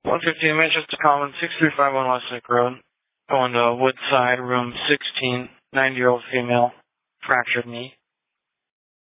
115 Manchester Commons, 6351 Westlake Road. Going to Woodside, room 16, 90-year-old female, fractured knee.